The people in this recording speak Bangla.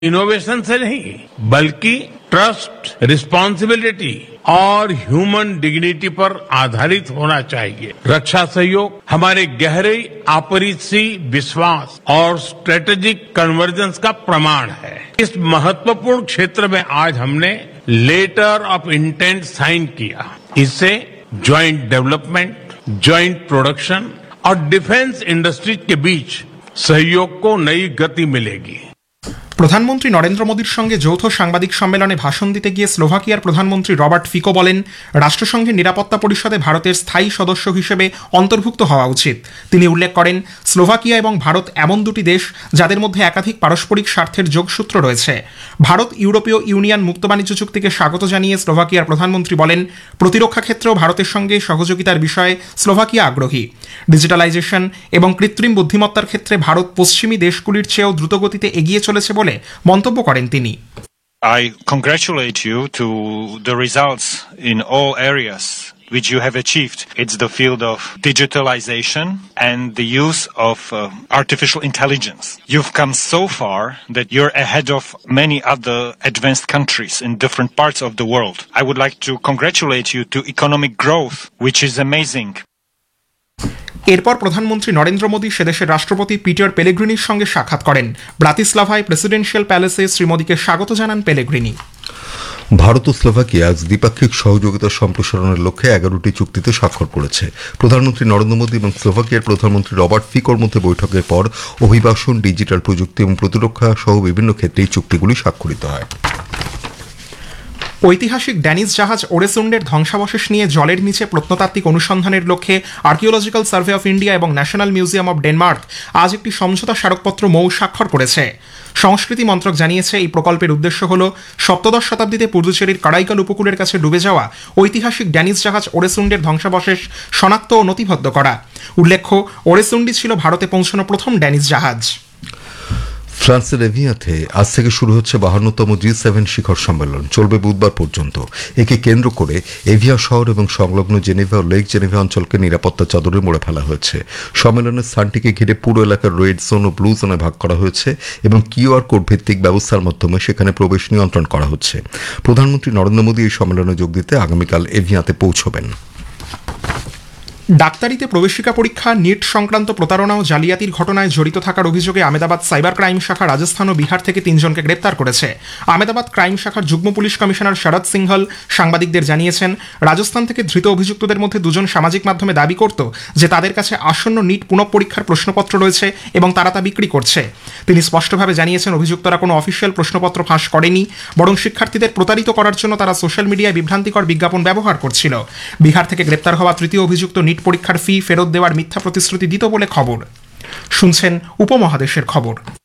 इनोवेशन से नहीं बल्कि ट्रस्ट, रिस्पॉन्सिबिलिटी और ह्यूमन डिग्निटी पर आधारित होना चाहिए। रक्षा सहयोग हमारे गहरे आपसी विश्वास और स्ट्रेटेजिक कन्वर्जेंस का प्रमाण है। इस महत्वपूर्ण क्षेत्र में आज हमने लेटर ऑफ इंटेंट साइन किया। इससे ज्वाइंट डेवलपमेंट, ज्वाइंट प्रोडक्शन और डिफेंस इंडस्ट्रीज के बीच सहयोग को नई गति मिलेगी। প্রধানমন্ত্রী নরেন্দ্র মোদীর সঙ্গে যৌথ সাংবাদিক সম্মেলনে ভাষণ দিতে গিয়ে স্লোভাকিয়ার প্রধানমন্ত্রী রবার্ট ফিকো বলেন, রাষ্ট্রসংঘের নিরাপত্তা পরিষদে ভারতের স্থায়ী সদস্য হিসেবে অন্তর্ভুক্ত হওয়া উচিত। তিনি উল্লেখ করেন, স্লোভাকিয়া এবং ভারত এমন দুটি দেশ যাদের মধ্যে একাধিক পারস্পরিক স্বার্থের যোগসূত্র রয়েছে। ভারত ইউরোপীয় ইউনিয়ন মুক্ত বাণিজ্য চুক্তিকে স্বাগত জানিয়ে স্লোভাকিয়ার প্রধানমন্ত্রী বলেন, প্রতিরক্ষা ক্ষেত্রেও ভারতের সঙ্গে সহযোগিতার বিষয়ে স্লোভাকিয়া আগ্রহী। ডিজিটালাইজেশন এবং কৃত্রিম বুদ্ধিমত্তার ক্ষেত্রে ভারত পশ্চিমী দেশগুলির চেয়েও দ্রুতগতিতে এগিয়ে চলেছে বলে মন্তব্য করেন তিনি। I congratulate you to the results in all areas which you have achieved. It's the field of digitalization and the use of artificial intelligence. You've come so far that you're ahead of many other advanced countries in different parts of the world. I would like to congratulate you to economic growth, which is amazing. এরপর প্রধানমন্ত্রী নরেন্দ্র মোদী সেদেশের রাষ্ট্রপতি পিটার পেলেগ্রিনির সঙ্গে সাক্ষাৎ করেন। ব্রাতিস্লাভায় প্রেসিডেন্সিয়াল প্যালেসে শ্রী মোদীকে স্বাগত জানান পেলেগ্রিনি। ভারত ও স্লোভাকিয়া আজ দ্বিপাক্ষিক সহযোগিতা সম্প্রসারণের লক্ষ্যে 11টি চুক্তিতে স্বাক্ষর করেছে। প্রধানমন্ত্রী নরেন্দ্র মোদী এবং স্লোভাকিয়ার প্রধানমন্ত্রী রবার্ট ফিকোর মধ্যে বৈঠকের পর অভিবাসন, ডিজিটাল প্রযুক্তি এবং প্রতিরক্ষা সহ বিভিন্ন ক্ষেত্রে এই চুক্তিগুলি স্বাক্ষরিত হয়। ঐতিহাসিক ড্যানিশ জাহাজ ওরেসুন্ডের ধ্বংসাবশেষ নিয়ে জলের নিচে প্রত্নতাত্ত্বিক অনুসন্ধানের লক্ষ্যে আর্কিওলজিক্যাল সার্ভে অফ ইন্ডিয়া এবং ন্যাশনাল মিউজিয়াম অব ডেনমার্ক আজ একটি সমঝোতা স্মারকপত্র স্বাক্ষর করেছে। সংস্কৃতি মন্ত্রক জানিয়েছে, এই প্রকল্পের উদ্দেশ্য হল সপ্তদশ শতাব্দীতে পুডুচেরির কারাইকাল উপকূলের কাছে ডুবে যাওয়া ঐতিহাসিক ড্যানিশ জাহাজ ওরেসুন্ডের ধ্বংসাবশেষ শনাক্ত ও নথিবদ্ধ করা। উল্লেখ্য, ওরেসুন্ডি ছিল ভারতে পৌঁছানো প্রথম ড্যানিশ জাহাজ। ফ্রান্সের এভিয়াতে আজ থেকে শুরু হচ্ছে 52তম G7 শিখর সম্মেলন, চলবে বুধবার পর্যন্ত। একে কেন্দ্র করে এভিয়া শহর এবং সংলগ্ন জেনেভা ও লেক জেনেভা অঞ্চলকে নিরাপত্তা চাদরে মুড়ে ফেলা হয়েছে। সম্মেলনের স্থানটিকে ঘিরে পুরো এলাকার রেড জোন ও ব্লু জোনে ভাগ করা হয়েছে এবং QR কোড ভিত্তিক ব্যবস্থার মাধ্যমে সেখানে প্রবেশ নিয়ন্ত্রণ করা হচ্ছে। প্রধানমন্ত্রী নরেন্দ্র মোদী এই সম্মেলনে যোগ দিতে আগামীকাল এভিয়াতে পৌঁছবেন। ডাক্তারিতে প্রবেশিকা পরীক্ষা, নিট সংক্রান্ত প্রতারণা ও জালিয়াতির ঘটনায় জড়িত থাকার অভিযোগে আহমেদাবাদ সাইবার ক্রাইম শাখা রাজস্থান ও বিহার থেকে 3 জনকে গ্রেপ্তার করেছে। আহমেদাবাদ ক্রাইম শাখার যুগ্ম পুলিশ কমিশনার শরৎ সিংহল সাংবাদিকদের জানিয়েছেন, রাজস্থান থেকে ধৃত অভিযুক্তদের মধ্যে 2 জন সামাজিক মাধ্যমে দাবি করত যে তাদের কাছে আসন্ন নিট পুনঃপরীক্ষার প্রশ্নপত্র রয়েছে এবং তারা তা বিক্রি করছে। তিনি স্পষ্টভাবে জানিয়েছেন, অভিযুক্তরা কোনো অফিসিয়াল প্রশ্নপত্র ফাঁস করেনি, বরং শিক্ষার্থীদের প্রতারিত করার জন্য তারা সোশ্যাল মিডিয়ায় বিভ্রান্তিকর বিজ্ঞাপন ব্যবহার করছিল। বিহার থেকে গ্রেপ্তার হওয়া তৃতীয় অভিযুক্ত নিট পরীক্ষার ফি ফেরত দেওয়ার মিথ্যা প্রতিশ্রুতি দিত বলে খবর। শুনছেন উপমহাদেশের খবর।